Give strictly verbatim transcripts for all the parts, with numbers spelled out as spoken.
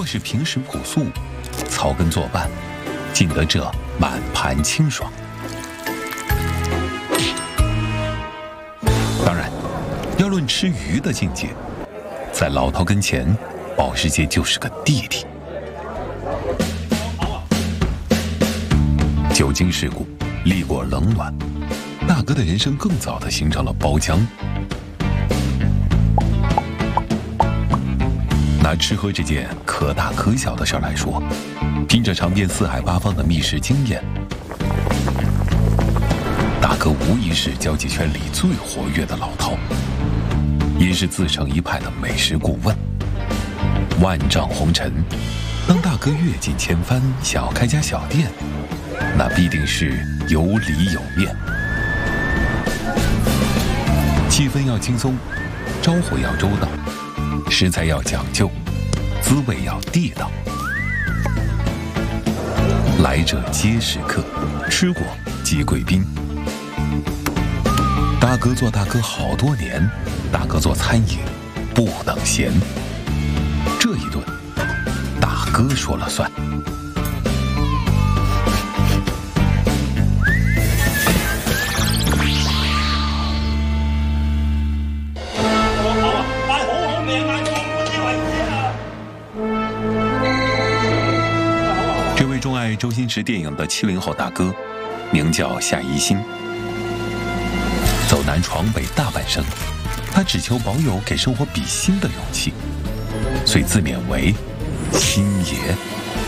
若是平时朴素，草根作伴，尽得这满盘清爽。当然，要论吃鱼的境界，在老饕跟前，保时捷就是个弟弟。久经世故，历过冷暖，大哥的人生更早地形成了包浆。拿吃喝这件可大可小的事儿来说，凭着尝遍四海八方的觅食经验，大哥无疑是交际圈里最活跃的老饕，也是自成一派的美食顾问。万丈红尘，当大哥阅尽千帆，想要开家小店，那必定是有里有面，气氛要轻松，招呼要周到，食材要讲究，滋味要地道。来者皆是客，吃过即贵宾。大哥做大哥好多年，大哥做餐饮不等闲。这一顿，大哥说了算。这位钟爱周星驰电影的七零后大哥，名叫夏一新。走南闯北大半生，他只求保有给生活比心的勇气，遂自勉为星爷。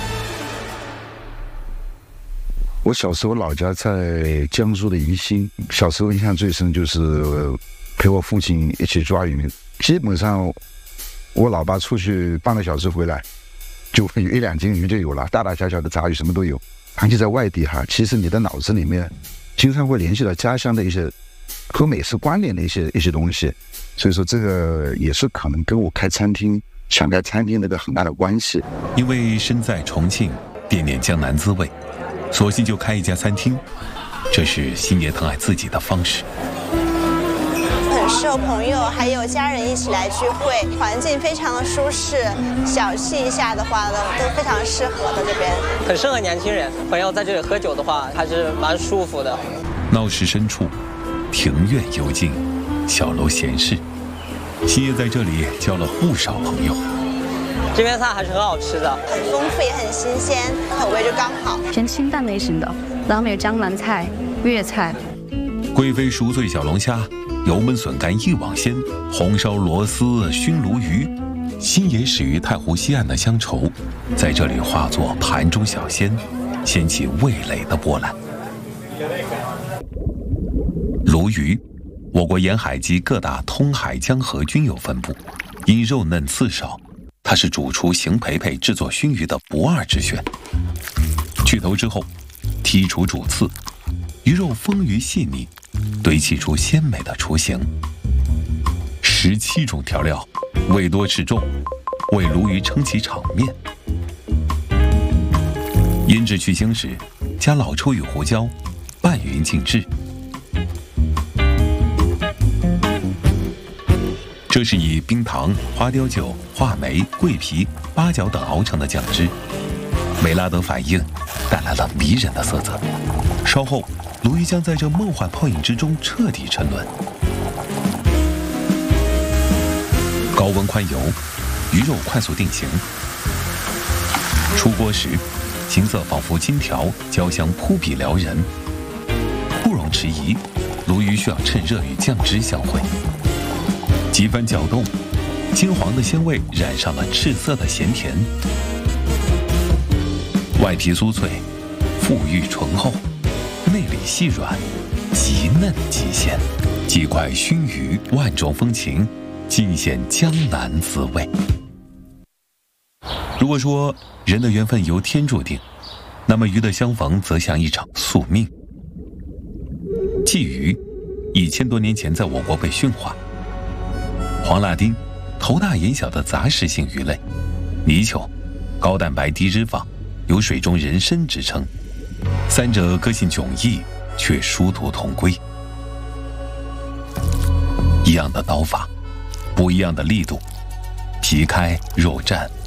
我小时候老家在江苏的宜兴，小时候印象最深就是陪我父亲一起抓鱼，基本上我老爸出去半个小时回来，就有一两斤鱼就有了，大大小小的杂鱼什么都有。长期在外地哈，其实你的脑子里面经常会联系到家乡的一些和美食关联的一些一些东西，所以说这个也是可能跟我开餐厅想开餐厅那个很大的关系。 因为身在重庆，惦念江南滋味，索性就开一家餐厅，这是星爷疼爱自己的方式。 很适合朋友还有家人一起来聚会，环境非常的舒适，小憩一下的话呢，都非常适合的。这边很适合年轻人，朋友在这里喝酒的话，还是蛮舒服的。 闹市深处，庭院幽静，小楼闲适，星爷在这里交了不少朋友。 这边菜还是很好吃的， 很丰富也很新鲜，口味就刚好。 偏清淡类型的，然后没有江南菜、粤菜。 贵妃熟醉小龙虾，油焖笋干一网鲜，红烧螺丝熏鲈鱼。星爷始于太湖西岸的乡愁，在这里化作盘中小鲜，掀起味蕾的波澜。鲈鱼，我国沿海及各大通海江河均有分布，因肉嫩刺少，它是主厨邢培培制作熏鱼的不二之选。去头之后，剔除主刺，鱼肉丰腴细腻，堆砌出鲜美的雏形。十七种调料，味多吃重，为鲈鱼撑起场面。腌制去腥时，加老抽与胡椒，拌匀静置。这是以冰糖、花雕酒、话梅、桂皮、八角等熬成的酱汁，美拉德反应带来了迷人的色泽。稍后，鲈鱼将在这梦幻泡影之中彻底沉沦。高温宽油，鱼肉快速定型。出锅时，形色仿佛金条，焦香扑鼻撩人。不容迟疑，鲈鱼需要趁热与酱汁相会。几番搅动，金黄的鲜味染上了赤色的咸甜。外皮酥脆，馥郁醇厚，内里细软，极嫩极鲜。几块熏鱼，万种风情，尽显江南滋味。如果说人的缘分由天注定，那么鱼的相逢则像一场宿命。鲫鱼，一千多年前在我国被驯化。黄辣丁，头大眼小的杂食性鱼类；泥鳅，高蛋白低脂肪，有水中人参之称。三者个性迥异，却殊途同归。一样的刀法，不一样的力度，皮开肉绽，